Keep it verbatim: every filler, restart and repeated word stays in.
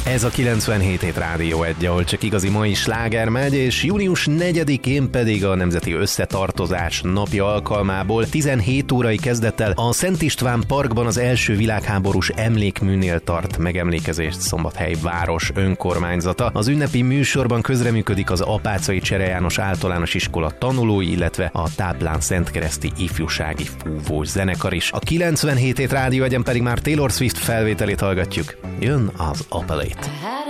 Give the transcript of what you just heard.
Ez a kilencvenhét hét Rádió egy, ahol csak igazi mai sláger megy, és június negyedikén pedig a Nemzeti Összetartozás napja alkalmából tizenhét órai kezdettel a Szent István Parkban az első világháborús emlékműnél tart megemlékezést Szombathely város önkormányzata. Az ünnepi műsorban közreműködik az Apáczai Csere János Általános Iskola tanulói, illetve a Táblán Szentkereszti Ifjúsági Fúvós zenekar is. A kilencvenhét hét Rádió egyen pedig már Taylor Swift felvételét hallgatjuk. Jön az Appellate.